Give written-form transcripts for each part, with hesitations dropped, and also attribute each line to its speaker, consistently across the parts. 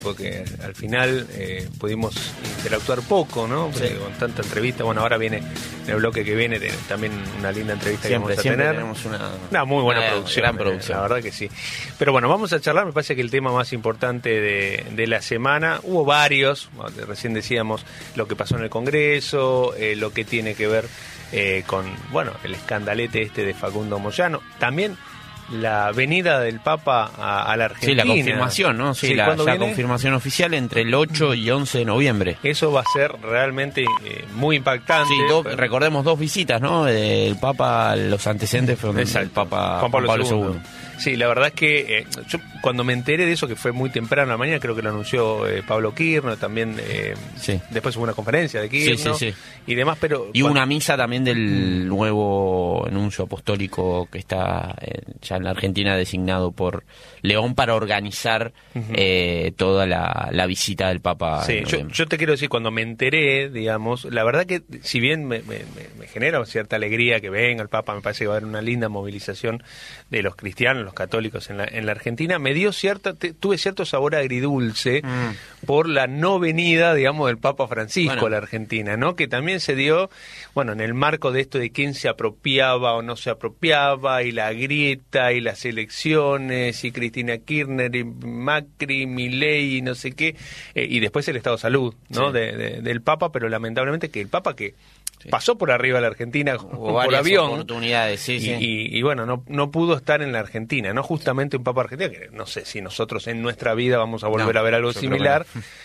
Speaker 1: porque al final pudimos interactuar poco, ¿no?
Speaker 2: Sí.
Speaker 1: Con tanta entrevista. Bueno, ahora viene, en el bloque que viene, también una linda entrevista
Speaker 2: Siempre,
Speaker 1: que vamos a tener.
Speaker 2: tenemos
Speaker 1: una muy buena producción.
Speaker 2: Gran producción.
Speaker 1: La verdad que sí. Pero bueno, vamos a charlar, me parece que el tema más importante de la semana, hubo varios, recién decíamos lo que pasó en el Congreso, lo que tiene que ver con, bueno, el escandalete de Facundo Moyano, también la venida del Papa a la Argentina.
Speaker 2: Sí, la confirmación, ¿no? Sí, la confirmación oficial entre el 8 y 11 de noviembre.
Speaker 1: Eso va a ser realmente muy impactante.
Speaker 2: Sí, recordemos 2 visitas, ¿no? El Papa, los antecedentes fueron el Papa
Speaker 1: Juan Pablo II. Sí, la verdad es que yo cuando me enteré de eso, que fue muy temprano en la mañana, creo que lo anunció Pablo Kirchner, también después hubo una conferencia de Kirchner y demás, pero...
Speaker 2: Y una misa también del nuevo nuncio apostólico que está ya en la Argentina designado por León para organizar toda la visita del Papa.
Speaker 1: Sí, yo te quiero decir, cuando me enteré, digamos, la verdad que si bien me genera cierta alegría que venga el Papa, me parece que va a haber una linda movilización de los cristianos, los católicos en la Argentina, me dio tuve cierto sabor agridulce por la no venida, digamos, del Papa Francisco a la Argentina, ¿no? Que también se dio, bueno, en el marco de esto de quién se apropiaba o no se apropiaba, y la grieta, y las elecciones, y Cristina Kirchner, y Macri, Milei, y no sé qué, y después el estado de salud, ¿no? Del Papa, pero lamentablemente que el Papa pasó por arriba de la Argentina por avión.
Speaker 2: Oportunidades,
Speaker 1: y bueno, no pudo estar en la Argentina, ¿no? Justamente un Papa argentino, que no sé si nosotros en nuestra vida vamos a volver a ver algo similar.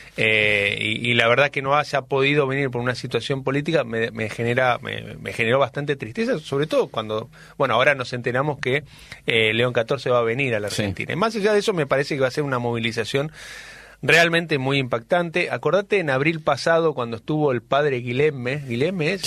Speaker 1: Y la verdad que no haya podido venir por una situación política me generó bastante tristeza, sobre todo cuando, bueno, ahora nos enteramos que León XIV va a venir a la Argentina. Y más allá de eso, me parece que va a ser una movilización realmente muy impactante. Acordate en abril pasado cuando estuvo el padre Guilherme, el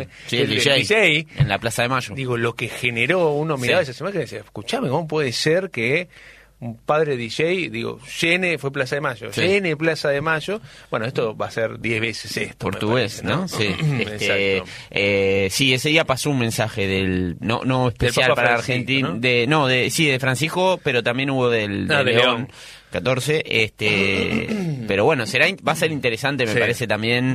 Speaker 1: DJ,
Speaker 2: en la Plaza de Mayo.
Speaker 1: Digo, lo que generó, uno miraba esas imágenes y decía, escuchame, ¿cómo puede ser que un padre DJ, fue Plaza de Mayo, llene Plaza de Mayo? Bueno, esto va a ser 10 veces esto.
Speaker 2: Portugués,
Speaker 1: parece,
Speaker 2: ¿no? Sí.
Speaker 1: Exacto.
Speaker 2: Sí, ese día pasó un mensaje no especial para Argentina, ¿no? de Francisco, pero también hubo de León 14, pero bueno, va a ser interesante, me parece también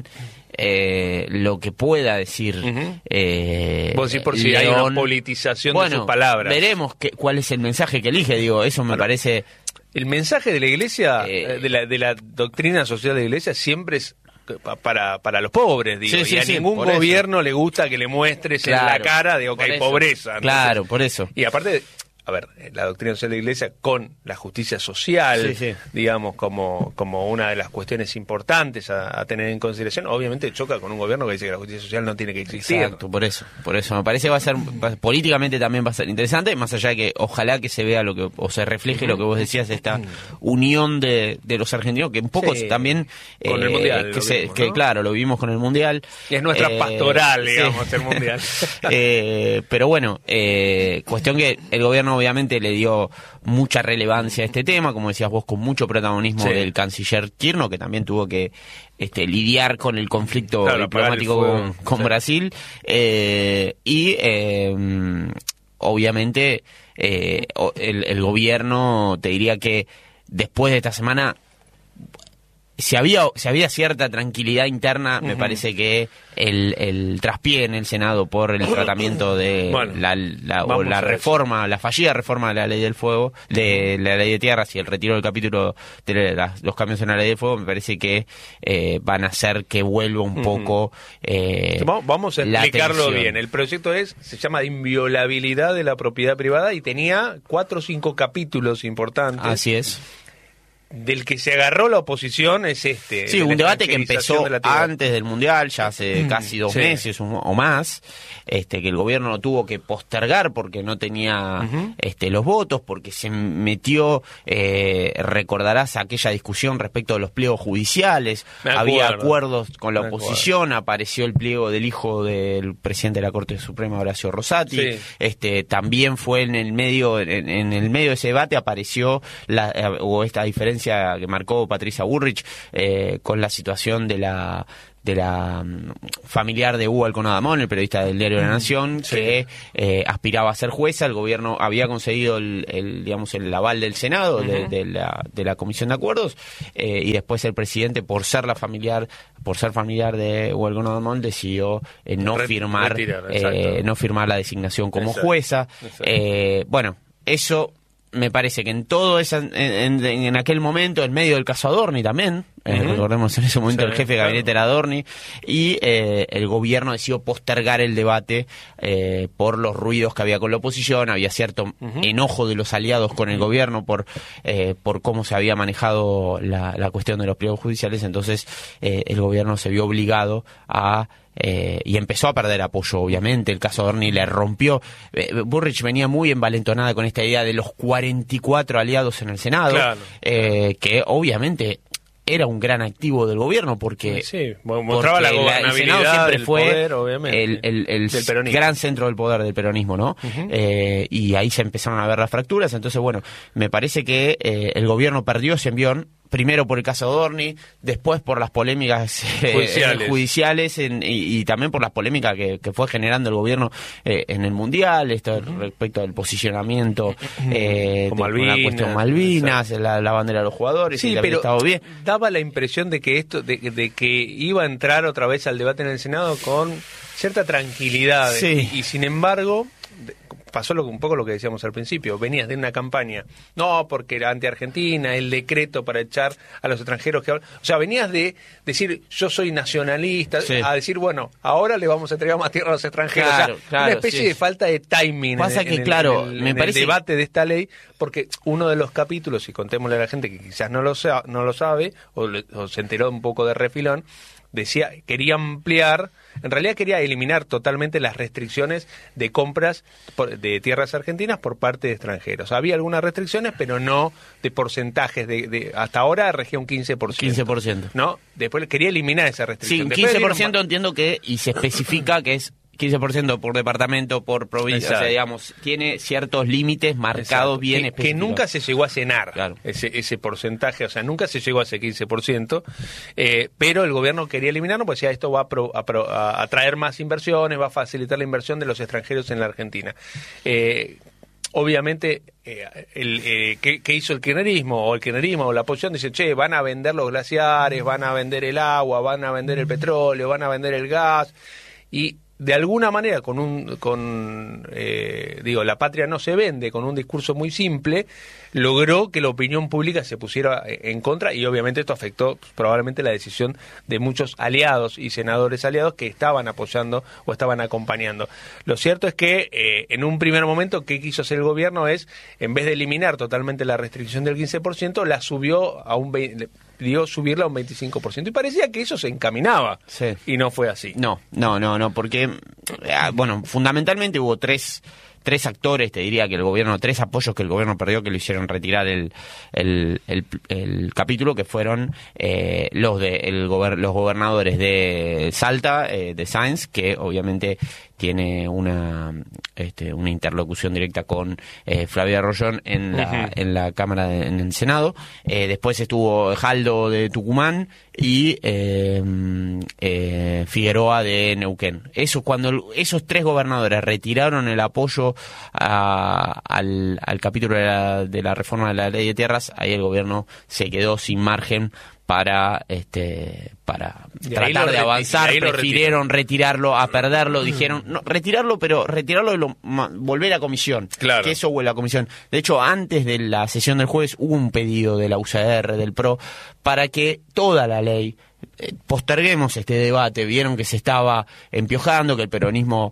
Speaker 2: lo que pueda decir.
Speaker 1: Vos decís por si
Speaker 2: León.
Speaker 1: Hay una politización de sus palabras.
Speaker 2: Veremos cuál es el mensaje que elige, eso me parece.
Speaker 1: El mensaje de la Iglesia, de la doctrina social de la Iglesia, siempre es para los pobres, y a ningún gobierno le gusta que le muestres en la cara de que hay pobreza.
Speaker 2: Claro, por eso.
Speaker 1: Y aparte, a ver, la doctrina social de la Iglesia con la justicia social, digamos, como una de las cuestiones importantes a tener en consideración, obviamente choca con un gobierno que dice que la justicia social no tiene que existir.
Speaker 2: Exacto, por eso me parece que va a ser, políticamente también va a ser interesante, más allá de que ojalá que se vea o se refleje lo que vos decías, esta unión de los argentinos, que un poco también
Speaker 1: con el Mundial,
Speaker 2: claro, lo vivimos con el Mundial.
Speaker 1: Y es nuestra pastoral, digamos, el Mundial.
Speaker 2: Pero bueno, cuestión que el gobierno obviamente le dio mucha relevancia a este tema, como decías vos, con mucho protagonismo del canciller Kirchner, que también tuvo que lidiar con el conflicto diplomático con Brasil, y obviamente el gobierno, te diría que después de esta semana, si había cierta tranquilidad interna, me parece que el traspié en el Senado por el tratamiento de la reforma, la fallida reforma de la ley del fuego, de la ley de tierras y el retiro del capítulo de los cambios en la ley del fuego, me parece que van a hacer que vuelva un poco
Speaker 1: vamos a explicarlo bien. El proyecto se llama de inviolabilidad de la propiedad privada y tenía 4 o 5 capítulos importantes.
Speaker 2: Así es.
Speaker 1: Del que se agarró la oposición es
Speaker 2: Sí, un debate que empezó antes del Mundial, ya hace casi 2 meses o más, que el gobierno tuvo que postergar porque no tenía los votos, porque se metió, recordarás aquella discusión respecto de los pliegos judiciales, había acuerdos con la oposición, apareció el pliego del hijo del presidente de la Corte Suprema, Horacio Rosati, también fue en el medio de ese debate apareció esta diferencia diferencia que marcó Patricia Bullrich con la situación de la familiar de Hugo Alconadamón, el periodista del diario La Nación, que aspiraba a ser jueza. El gobierno había conseguido el aval del Senado, de la Comisión de Acuerdos, y después el presidente, por ser familiar de Hugo Alconadamón, decidió no firmar la designación como jueza. Bueno, eso me parece que en todo en aquel momento, en medio del caso Adorni también, recordemos en ese momento el jefe de gabinete era Adorni, y el gobierno decidió postergar el debate por los ruidos que había con la oposición. Había cierto enojo de los aliados con el gobierno por cómo se había manejado la cuestión de los pliegos judiciales. Entonces el gobierno se vio obligado y empezó a perder apoyo, obviamente. El caso Adorni le rompió. Bullrich venía muy envalentonada con esta idea de los 44 aliados en el Senado, que obviamente era un gran activo del gobierno, porque
Speaker 1: mostraba la gobernabilidad,
Speaker 2: el Senado siempre fue
Speaker 1: poder, obviamente,
Speaker 2: el gran centro del poder del peronismo, ¿no? Y ahí se empezaron a ver las fracturas. Entonces, bueno, me parece que el gobierno perdió ese envión, primero por el caso Adorni, después por las polémicas judiciales y también por las polémicas que fue generando el gobierno en el Mundial, respecto al posicionamiento
Speaker 1: con
Speaker 2: la cuestión Malvinas, la bandera de los jugadores.
Speaker 1: Sí, pero estado bien. Daba la impresión de que de que iba a entrar otra vez al debate en el Senado con cierta tranquilidad. Y sin embargo pasó un poco lo que decíamos al principio. Venías de una campaña, no, porque era anti-Argentina, el decreto para echar a los extranjeros. O sea, venías de decir, yo soy nacionalista, a decir, bueno, ahora le vamos a entregar más tierra a los extranjeros. Una especie de falta de timing en el debate de esta ley, porque uno de los capítulos, y contémosle a la gente que quizás no lo sabe, o se enteró un poco de refilón, decía, quería ampliar, en realidad quería eliminar totalmente las restricciones de compras de tierras argentinas por parte de extranjeros. Había algunas restricciones, pero no de porcentajes. Hasta ahora regía un 15%.
Speaker 2: 15%.
Speaker 1: ¿No? Después quería eliminar esa restricción.
Speaker 2: Sí, un 15% entiendo que, y se especifica que es 15% por departamento, por provincia, o sea, digamos, tiene ciertos límites marcados bien específicos. Que nunca se llegó a cenar ese porcentaje, o sea, nunca se llegó a ese 15%, pero el gobierno quería eliminarlo, pues decía, esto va a atraer más inversiones, va a facilitar la inversión de los extranjeros en la Argentina. Obviamente, ¿qué hizo el kirchnerismo? O el kirchnerismo o la oposición dice, van a vender los glaciares, van a vender el agua, van a vender el petróleo, van a vender el gas, y de alguna manera, la patria no se vende, con un discurso muy simple, logró que la opinión pública se pusiera en contra, y obviamente esto afectó probablemente la decisión de muchos aliados y senadores aliados que estaban apoyando o estaban acompañando. Lo cierto es que en un primer momento, ¿qué quiso hacer el gobierno? Es, en vez de eliminar totalmente la restricción del 15%, la subió pidió subirla a un 25%, y parecía que eso se encaminaba, y no fue así. No, porque, bueno, fundamentalmente hubo tres actores, te diría que tres apoyos que el gobierno perdió, que lo hicieron retirar el capítulo, que fueron los gobernadores de Salta, de Sáenz, que obviamente tiene una interlocución directa con Flavia Rollón en la Cámara, en el Senado. Después estuvo Jaldo de Tucumán y Figueroa de Neuquén. Cuando esos tres gobernadores retiraron el apoyo al capítulo de la reforma de la ley de tierras, ahí el gobierno se quedó sin margen para tratar de avanzar. Prefirieron retirarlo a perderlo. Dijeron, no, retirarlo y volver a comisión. Que eso vuelva a comisión. De hecho, antes de la sesión del jueves hubo un pedido de la UCR, del PRO, para que toda la ley posterguemos este debate. Vieron que se estaba empiojando, que el peronismo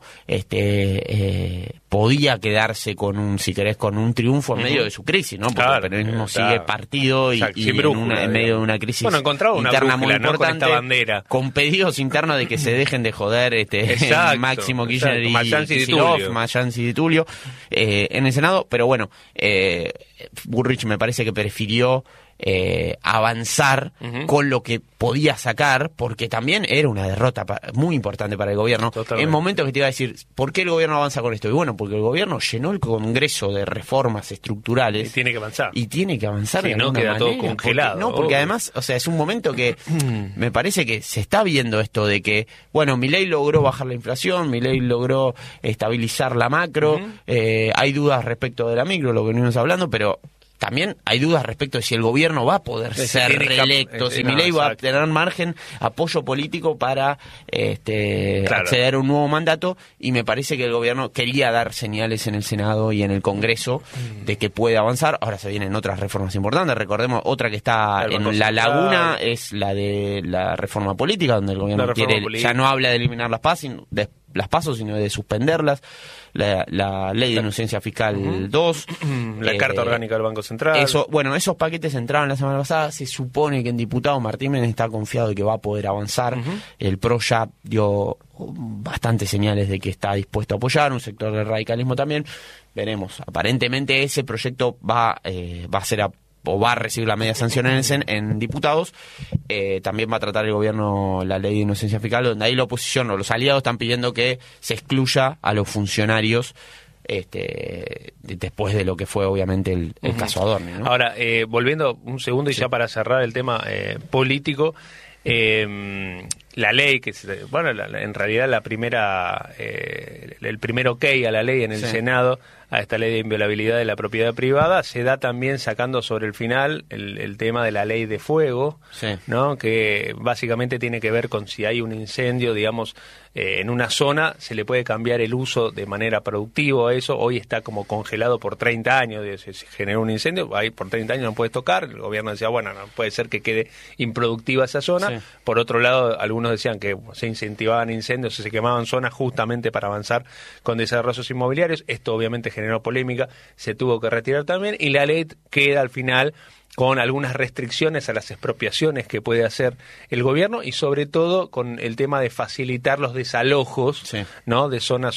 Speaker 2: podía quedarse con un triunfo en medio de su crisis, ¿no? Porque el peronismo sigue partido y en medio de una crisis interna muy importante, con pedidos internos de que se dejen de joder Máximo Kirchner y Mayans y Di Tulio en el Senado. Pero bueno, Bullrich me parece que prefirió avanzar con lo que podía sacar, porque también era una derrota muy importante para el gobierno.
Speaker 1: Totalmente.
Speaker 2: En momentos que te iba a decir, ¿por qué el gobierno avanza con esto? Y bueno, porque el gobierno llenó el Congreso de reformas estructurales.
Speaker 1: Y tiene que avanzar.
Speaker 2: Y tiene que avanzar
Speaker 1: Sí,
Speaker 2: de
Speaker 1: no
Speaker 2: alguna
Speaker 1: queda todo
Speaker 2: manera,
Speaker 1: congelado.
Speaker 2: Porque además, o sea, es un momento que me parece que se está viendo esto de que, bueno, Milei logró bajar la inflación, Milei logró estabilizar la macro, hay dudas respecto de la micro, lo que venimos hablando, pero también hay dudas respecto de si el gobierno va a poder ser reelecto, si Milei va a tener margen, apoyo político para acceder a un nuevo mandato, y me parece que el gobierno quería dar señales en el Senado y en el Congreso de que puede avanzar. Ahora se vienen otras reformas importantes, recordemos, otra que está en la laguna es la de la reforma política, donde el gobierno ya no habla de eliminar las PASO, sino de suspenderlas. La ley de inocencia fiscal 2,
Speaker 1: la carta orgánica del Banco Central.
Speaker 2: Esos paquetes entraron la semana pasada. Se supone que el diputado Martín Menem está confiado de que va a poder avanzar. El PRO ya dio bastantes señales de que está dispuesto a apoyar, un sector del radicalismo también. Veremos. Aparentemente ese proyecto va a ser o va a recibir la media sanción en diputados. También va a tratar el gobierno la ley de inocencia fiscal, donde ahí la oposición o los aliados están pidiendo que se excluya a los funcionarios después de lo que fue obviamente el caso Adorni, ¿no?
Speaker 1: Ahora, volviendo un segundo y ya para cerrar el tema político, la ley que en realidad la primera el primer ok a la ley en el Senado, a esta ley de inviolabilidad de la propiedad privada, se da también sacando sobre el final el tema de la ley de fuego, ¿no? Que básicamente tiene que ver con si hay un incendio, digamos, en una zona, se le puede cambiar el uso de manera productiva a eso. Hoy está como congelado por 30 años, se generó un incendio, ahí por 30 años no puedes tocar. El gobierno decía, bueno, no puede ser que quede improductiva esa zona. Por otro lado, algunos decían que se incentivaban incendios, se quemaban zonas justamente para avanzar con desarrollos inmobiliarios. Esto obviamente generó polémica, se tuvo que retirar también, y la ley queda al final con algunas restricciones a las expropiaciones que puede hacer el gobierno, y sobre todo con el tema de facilitar los desalojos, ¿no? De zonas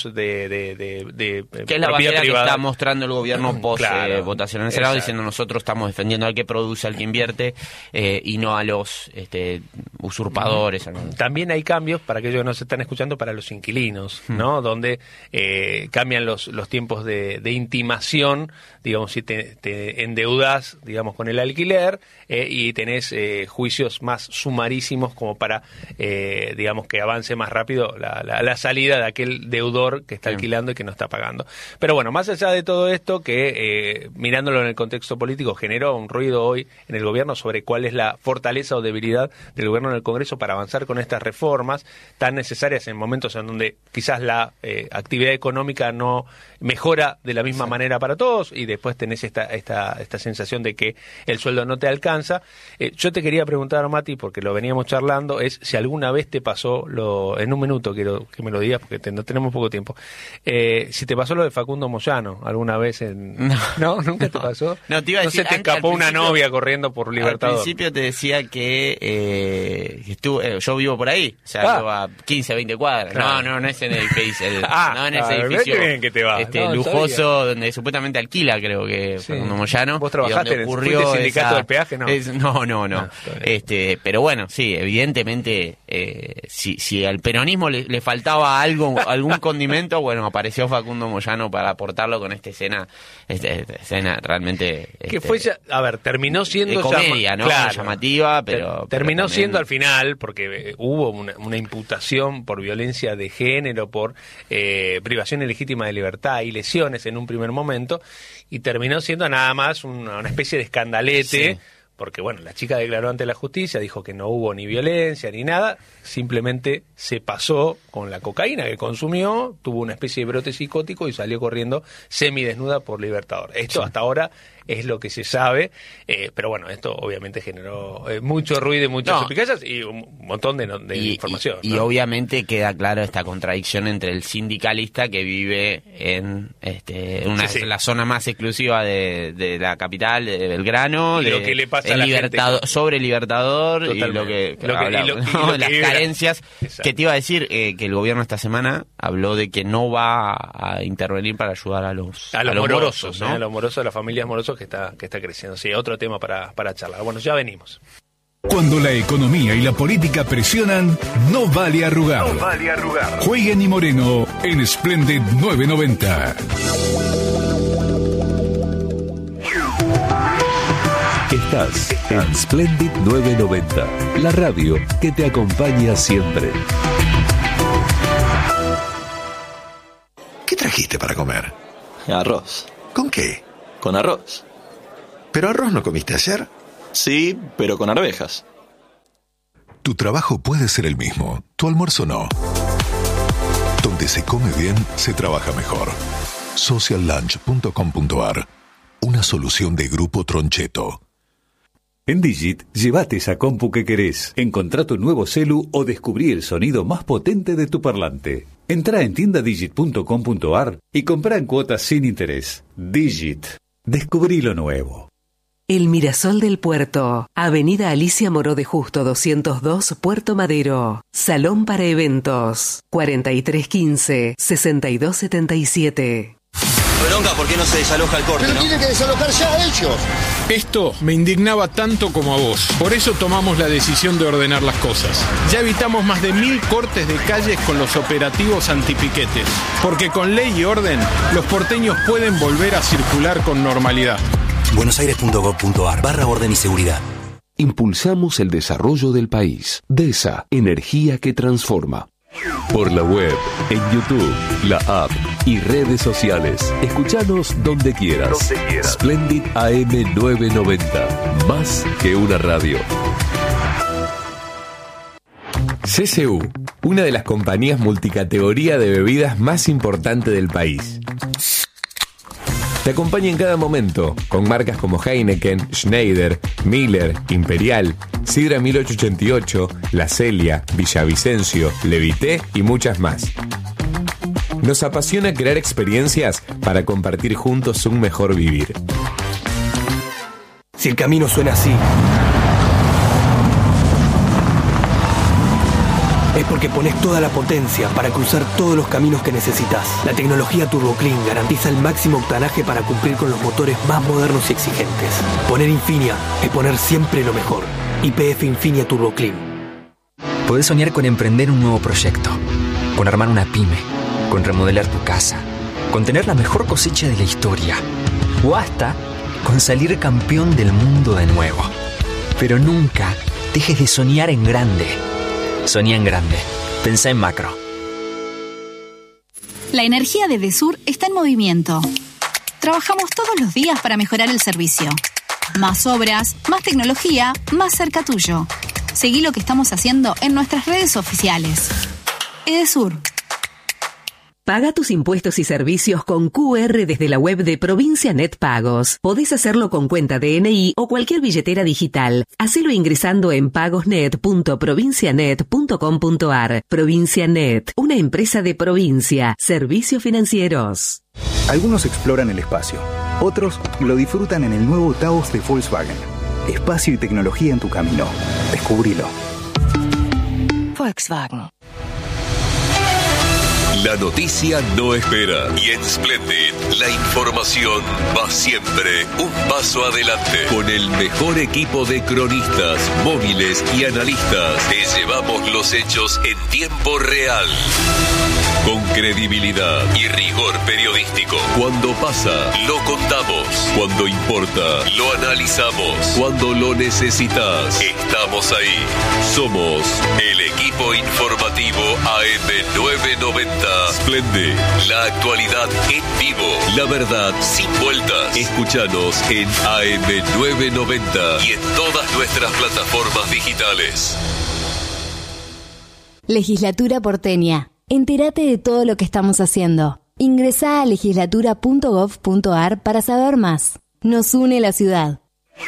Speaker 1: de
Speaker 2: que es la bandera privada que está mostrando el gobierno post votación en el Senado, diciendo nosotros estamos defendiendo al que produce, al que invierte, y no a los usurpadores.
Speaker 1: También hay cambios, para aquellos que nos están escuchando, para los inquilinos, ¿no? Donde cambian los tiempos de intimación, digamos, si te endeudas, digamos, con el alquiler, y tenés juicios más sumarísimos como para, digamos, que avance más rápido la salida de aquel deudor que está alquilando y que no está pagando. Pero bueno, más allá de todo esto, que mirándolo en el contexto político, generó un ruido hoy en el gobierno sobre cuál es la fortaleza o debilidad del gobierno en el Congreso para avanzar con estas reformas tan necesarias en momentos en donde quizás la actividad económica no mejora de la misma manera para todos, y después tenés esta sensación de que el sueldo no te alcanza. Yo te quería preguntar, Mati, porque lo veníamos charlando, es si alguna vez te pasó, en un minuto quiero que me lo digas porque no tenemos poco tiempo, si te pasó lo de Facundo Moyano alguna vez ¿No? ¿Nunca te pasó?
Speaker 2: No, te iba a decir,
Speaker 1: se te escapó una novia corriendo por Libertador.
Speaker 2: Al principio te decía que yo vivo por ahí, o sea, vivo a 15, 20 cuadras. Claro. No es en el edificio, no en ese edificio
Speaker 1: bien que te va.
Speaker 2: Lujoso, donde supuestamente alquila, creo que Facundo Moyano.
Speaker 1: ¿Vos trabajaste en el sindicato del peaje?
Speaker 2: No. Pero bueno, sí, evidentemente, si al peronismo le faltaba algún condimento, bueno, apareció Facundo Moyano para aportarlo con esta escena realmente...
Speaker 1: que fue, terminó siendo...
Speaker 2: de comedia, ¿no?
Speaker 1: Claro,
Speaker 2: llamativa, pero...
Speaker 1: Terminó
Speaker 2: también
Speaker 1: siendo al final, porque hubo una imputación por violencia de género, por privación ilegítima de libertad y lesiones en un primer momento, y terminó siendo nada más una especie de escandalete, porque bueno, la chica declaró ante la justicia, dijo que no hubo ni violencia ni nada, simplemente se pasó con la cocaína que consumió, tuvo una especie de brote psicótico y salió corriendo semidesnuda por Libertador. Esto hasta ahora es lo que se sabe, pero bueno, esto obviamente generó mucho ruido y muchas suspicacias y un montón de información.
Speaker 2: Y obviamente queda claro esta contradicción entre el sindicalista que vive en la zona más exclusiva de la capital, de Belgrano,
Speaker 1: y lo que le pasa a la gente
Speaker 2: sobre Libertador. Totalmente. Y las carencias. Exacto. Que te iba a decir que el gobierno esta semana habló de que no va a intervenir para ayudar a los morosos, ¿no?
Speaker 1: A los morosos, a las familias morosas que está creciendo. Sí, otro tema para charlar. Bueno, ya venimos.
Speaker 3: Cuando la economía y la política presionan, no vale arrugar. No vale arrugar. Jueguen y Moreno en Splendid 990.
Speaker 4: Estás en Splendid 990, la radio que te acompaña siempre.
Speaker 5: ¿Qué trajiste para comer?
Speaker 6: Arroz.
Speaker 5: ¿Con qué?
Speaker 6: Con arroz.
Speaker 5: ¿Pero arroz no comiste ayer?
Speaker 6: Sí, pero con arvejas.
Speaker 5: Tu trabajo puede ser el mismo, tu almuerzo no. Donde se come bien, se trabaja mejor. Sociallunch.com.ar. Una solución de Grupo Troncheto.
Speaker 4: En Digit, llévate esa compu que querés, encontrá tu nuevo celu o descubrí el sonido más potente de tu parlante. Entrá en tiendadigit.com.ar y comprá en cuotas sin interés. Digit. Descubrí lo nuevo.
Speaker 7: El Mirasol del Puerto, Avenida Alicia Moró de Justo 202, Puerto Madero. Salón para eventos, 4315-6277.
Speaker 6: Bronca, ¿por qué no se desaloja el corte?
Speaker 8: Pero tiene que desalojar ya ellos.
Speaker 9: Esto me indignaba tanto como a vos. Por eso tomamos la decisión de ordenar las cosas. Ya evitamos más de 1000 cortes de calles con los operativos antipiquetes. Porque con ley y orden, los porteños pueden volver a circular con normalidad.
Speaker 10: buenosaires.gov.ar/orden y seguridad.
Speaker 4: Impulsamos el desarrollo del país. DESA, energía que transforma. Por la web, en YouTube, la app y redes sociales. Escuchanos donde quieras. Splendid AM 990. Más que una radio.
Speaker 11: CCU, una de las compañías multicategoría de bebidas más importantes del país. Te acompaña en cada momento, con marcas como Heineken, Schneider, Miller, Imperial, Sidra 1888, La Celia, Villavicencio, Levité y muchas más. Nos apasiona crear experiencias para compartir juntos un mejor vivir.
Speaker 10: Si el camino suena así, es porque pones toda la potencia para cruzar todos los caminos que necesitas. La tecnología Turbo Clean garantiza el máximo octanaje para cumplir con los motores más modernos y exigentes. Poner Infinia es poner siempre lo mejor. YPF Infinia Turbo Clean.
Speaker 12: Podés soñar con emprender un nuevo proyecto, con armar una pyme, con remodelar tu casa, con tener la mejor cosecha de la historia, o hasta con salir campeón del mundo de nuevo. Pero nunca dejes de soñar en grande. Soñá en grande. Pensá en macro.
Speaker 13: La energía de Edesur está en movimiento. Trabajamos todos los días para mejorar el servicio. Más obras, más tecnología, más cerca tuyo. Seguí lo que estamos haciendo en nuestras redes oficiales. Edesur.
Speaker 7: Paga tus impuestos y servicios con QR desde la web de Provincia Net Pagos. Podés hacerlo con cuenta DNI o cualquier billetera digital. Hacelo ingresando en pagosnet.provincianet.com.ar. Provincia Net, una empresa de provincia. Servicios financieros.
Speaker 14: Algunos exploran el espacio. Otros lo disfrutan en el nuevo Taos de Volkswagen. Espacio y tecnología en tu camino. Descubrilo.
Speaker 15: Volkswagen.
Speaker 4: La noticia no espera y en Splendid la información va siempre un paso adelante. Con el mejor equipo de cronistas, móviles y analistas, te llevamos los hechos en tiempo real. Con credibilidad y rigor periodístico. Cuando pasa, lo contamos. Cuando importa, lo analizamos. Cuando lo necesitas, estamos ahí. Somos el equipo informativo AM990. Splendid, la actualidad en vivo, la verdad sin vueltas. Escúchanos en AM990 y en todas nuestras plataformas digitales.
Speaker 16: Legislatura porteña. Entérate de todo lo que estamos haciendo. Ingresá a legislatura.gov.ar para saber más. Nos une la ciudad.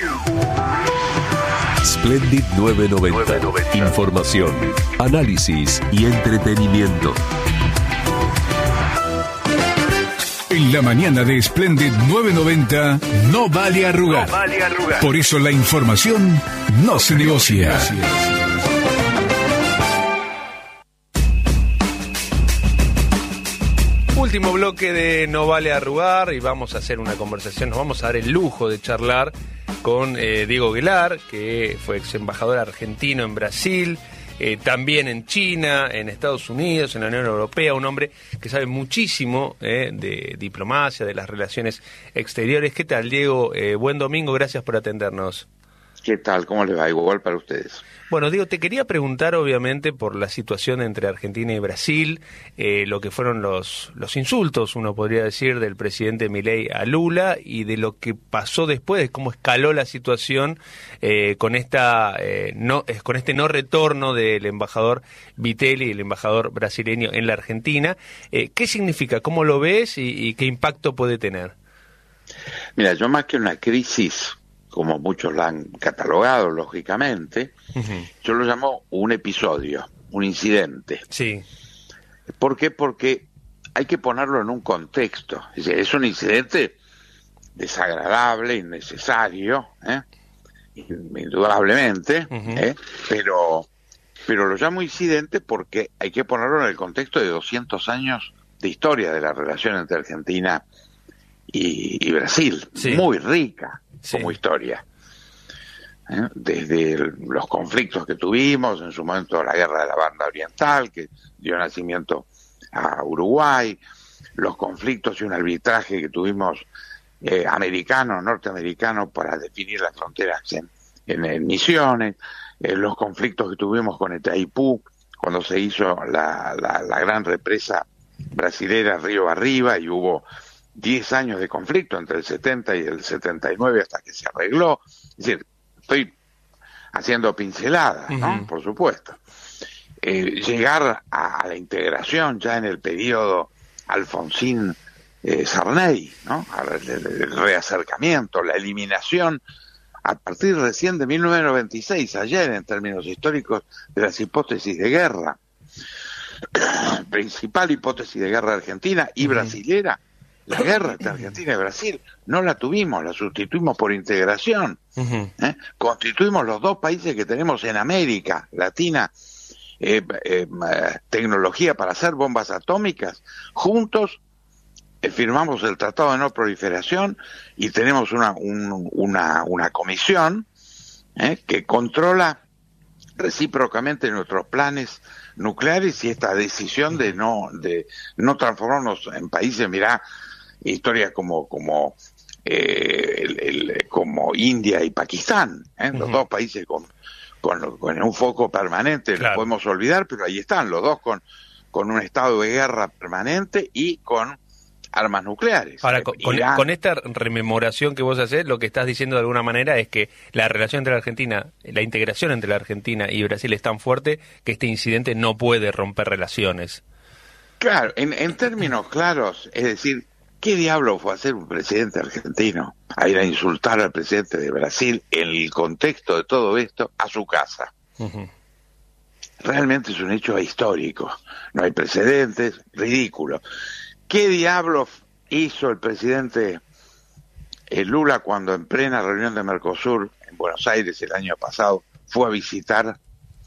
Speaker 4: Splendid 990. Información, análisis y entretenimiento.
Speaker 3: En la mañana de Splendid 990 no vale arrugar. Por eso la información no se negocia.
Speaker 1: Último bloque de No Vale Arrugar y vamos a hacer una conversación, nos vamos a dar el lujo de charlar con Diego Aguilar, que fue ex embajador argentino en Brasil, también en China, en Estados Unidos, en la Unión Europea, un hombre que sabe muchísimo de diplomacia, de las relaciones exteriores. ¿Qué tal, Diego? Buen domingo, gracias por atendernos.
Speaker 15: ¿Qué tal? ¿Cómo les va? Igual para ustedes.
Speaker 1: Bueno, Diego, te quería preguntar, obviamente, por la situación entre Argentina y Brasil, lo que fueron los insultos, uno podría decir, del presidente Milei a Lula y de lo que pasó después, de cómo escaló la situación con este no retorno del embajador Vitelli y el embajador brasileño en la Argentina. ¿Qué significa? ¿Cómo lo ves y qué impacto puede tener?
Speaker 15: Mira, yo más que una crisis, como muchos la han catalogado, lógicamente, yo lo llamo un episodio, un incidente.
Speaker 1: Sí.
Speaker 15: ¿Por qué? Porque hay que ponerlo en un contexto. Es decir, es un incidente desagradable, innecesario, indudablemente, pero lo llamo incidente porque hay que ponerlo en el contexto de 200 años de historia de la relación entre Argentina y Brasil, sí. Muy rica como historia. Desde los conflictos que tuvimos, en su momento la guerra de la Banda Oriental, que dio nacimiento a Uruguay, los conflictos y un arbitraje que tuvimos norteamericano, para definir las fronteras en Misiones, los conflictos que tuvimos con Itaipú, cuando se hizo la gran represa brasilera Río Arriba, y hubo 10 años de conflicto entre el 70 y el 79 hasta que se arregló. Es decir, estoy haciendo pinceladas, ¿no? Por supuesto. Llegar a la integración ya en el periodo Alfonsín-Sarney, ¿no? El reacercamiento, la eliminación a partir recién de 1996, ayer en términos históricos, de las hipótesis de guerra. Principal hipótesis de guerra argentina y brasilera. La guerra entre Argentina y Brasil no la tuvimos, la sustituimos por integración. Constituimos los dos países que tenemos en América Latina tecnología para hacer bombas atómicas. Juntos firmamos el Tratado de No Proliferación y tenemos una comisión que controla recíprocamente nuestros planes nucleares y esta decisión de no transformarnos en países, mirá, historias como India y Pakistán, los dos países con un foco permanente, claro. Los podemos olvidar, pero ahí están los dos con un estado de guerra permanente y con armas nucleares.
Speaker 1: Ahora, con esta rememoración que vos hacés, lo que estás diciendo de alguna manera es que la relación entre la Argentina, la integración entre la Argentina y Brasil es tan fuerte que este incidente no puede romper relaciones.
Speaker 15: Claro, en términos claros, es decir, ¿qué diablo fue hacer un presidente argentino a ir a insultar al presidente de Brasil en el contexto de todo esto a su casa? Realmente es un hecho histórico, no hay precedentes, ridículo. ¿Qué diablo hizo el presidente Lula cuando en plena reunión de Mercosur en Buenos Aires el año pasado fue a visitar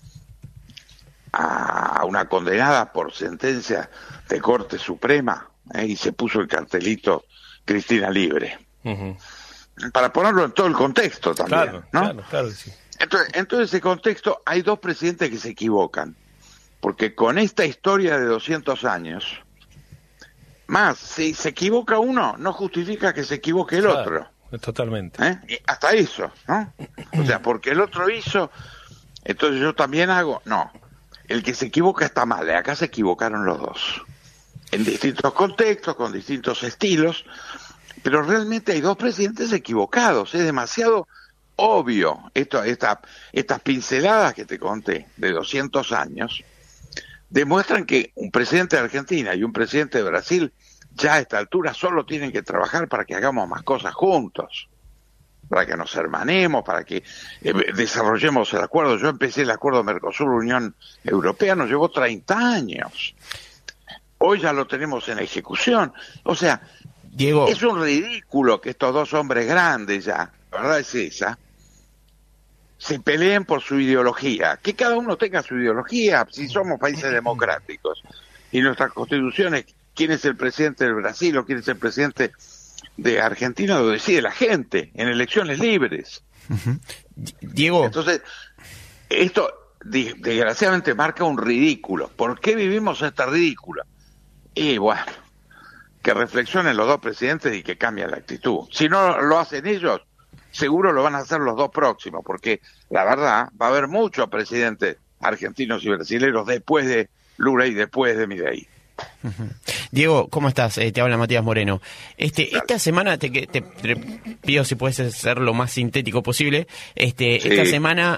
Speaker 15: a una condenada por sentencia de Corte Suprema y se puso el cartelito Cristina libre? Para ponerlo en todo el contexto también, claro, ¿no?
Speaker 1: Claro, sí.
Speaker 15: Entonces, en todo ese contexto hay dos presidentes que se equivocan, porque con esta historia de 200 años, más, si se equivoca uno, no justifica que se equivoque el otro.
Speaker 1: Totalmente.
Speaker 15: Y hasta eso, ¿no? O sea, porque el otro hizo, entonces yo también hago. No, el que se equivoca está mal, acá se equivocaron los dos. En distintos contextos, con distintos estilos, pero realmente hay dos presidentes equivocados, es demasiado obvio. Estas pinceladas que te conté de 200 años demuestran que un presidente de Argentina y un presidente de Brasil ya a esta altura solo tienen que trabajar para que hagamos más cosas juntos, para que nos hermanemos, para que desarrollemos el acuerdo. Yo empecé el acuerdo Mercosur-Unión Europea, nos llevó 30 años. Hoy ya lo tenemos en ejecución. O sea,
Speaker 2: Diego,
Speaker 15: es un ridículo que estos dos hombres grandes ya, la verdad es esa, se peleen por su ideología. Que cada uno tenga su ideología, si somos países democráticos y nuestras constituciones quién es el presidente del Brasil o quién es el presidente de Argentina, lo decide la gente en elecciones libres.
Speaker 2: Diego.
Speaker 15: Entonces, esto desgraciadamente marca un ridículo. ¿Por qué vivimos este ridículo? Y bueno, que reflexionen los dos presidentes y que cambien la actitud. Si no lo hacen ellos, seguro lo van a hacer los dos próximos, porque la verdad va a haber muchos presidentes argentinos y brasileños después de Lula y después de Milei.
Speaker 2: Diego, ¿cómo estás? Te habla Matías Moreno. Esta semana te pido si puedes ser lo más sintético posible. Esta semana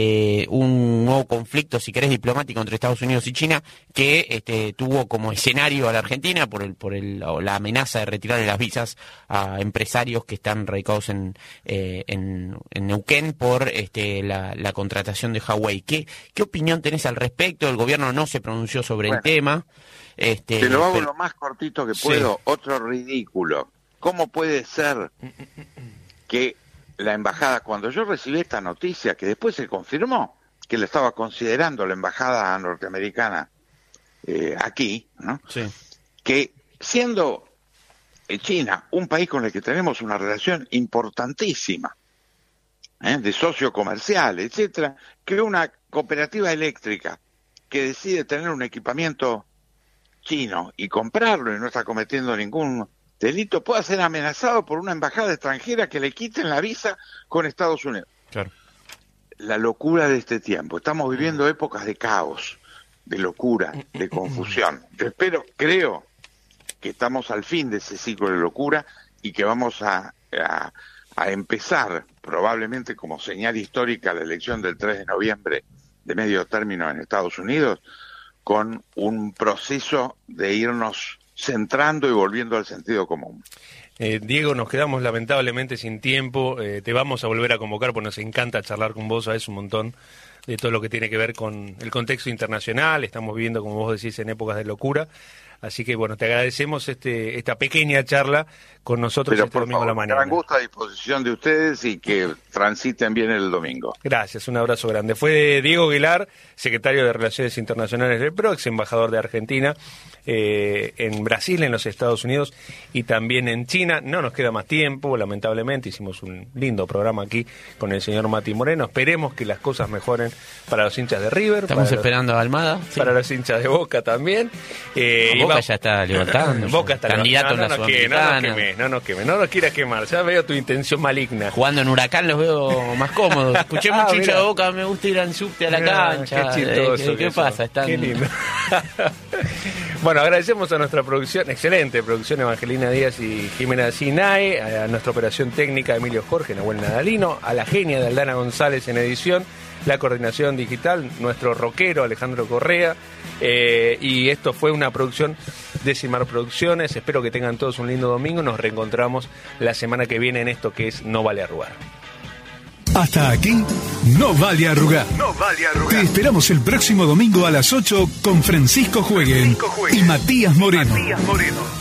Speaker 2: un nuevo conflicto, si querés, diplomático entre Estados Unidos y China que tuvo como escenario a la Argentina por la amenaza de retirarle las visas a empresarios que están radicados en Neuquén por la contratación de Huawei. ¿Qué opinión tenés al respecto? El gobierno no se pronunció sobre el tema.
Speaker 15: Te lo hago lo más cortito que puedo. Sí. Otro ridículo. ¿Cómo puede ser que la embajada, cuando yo recibí esta noticia, que después se confirmó que la estaba considerando la embajada norteamericana aquí, ¿no? Sí. Que siendo China un país con el que tenemos una relación importantísima, de socio comercial, etcétera, que una cooperativa eléctrica que decide tener un equipamiento chino y comprarlo y no está cometiendo ningún delito, pueda ser amenazado por una embajada extranjera que le quiten la visa con Estados Unidos. Claro. La locura de este tiempo. Estamos viviendo épocas de caos, de locura, de confusión. Creo que estamos al fin de ese ciclo de locura y que vamos a empezar, probablemente como señal histórica, la elección del 3 de noviembre de medio término en Estados Unidos, con un proceso de irnos centrando y volviendo al sentido común.
Speaker 1: Diego, nos quedamos lamentablemente sin tiempo. Te vamos a volver a convocar porque nos encanta charlar con vos, sabés un montón de todo lo que tiene que ver con el contexto internacional. Estamos viviendo, como vos decís, en épocas de locura. Así que, bueno, te agradecemos esta pequeña charla con nosotros este domingo a la mañana.
Speaker 15: Gran gusto a disposición de ustedes y que transiten bien el domingo.
Speaker 1: Gracias, un abrazo grande. Fue Diego Aguilar, secretario de Relaciones Internacionales del PRO, ex embajador de Argentina en Brasil, en los Estados Unidos y también en China. No nos queda más tiempo, lamentablemente. Hicimos un lindo programa aquí con el señor Mati Moreno. Esperemos que las cosas mejoren para los hinchas de River.
Speaker 2: Estamos esperando a Almada.
Speaker 1: Sí. Para los hinchas de Boca también.
Speaker 2: Boca ya está levantando.
Speaker 1: Boca está
Speaker 2: candidato en la Sudamericana.
Speaker 1: No nos quieras quemar. Ya veo tu intención maligna.
Speaker 2: Jugando en Huracán los veo más cómodos. Escuché mucho hincha de Boca, me gusta ir en subte a la cancha.
Speaker 1: Qué chistoso.
Speaker 2: ¿Qué pasa?
Speaker 1: Qué lindo. Bueno, agradecemos a nuestra producción, excelente producción, Evangelina Díaz y Jimena Sinay, a nuestra operación técnica Emilio Jorge, Nahuel Nadalino, a la genia de Aldana González en edición, la coordinación digital, nuestro rockero Alejandro Correa, y esto fue una producción de Simar Producciones. Espero que tengan todos un lindo domingo. Nos reencontramos la semana que viene en esto que es No Vale Arrugar.
Speaker 3: Hasta aquí, No Vale Arrugar. No vale arrugar. Te esperamos el próximo domingo a las 8 con Francisco Jueguen y Matías Moreno.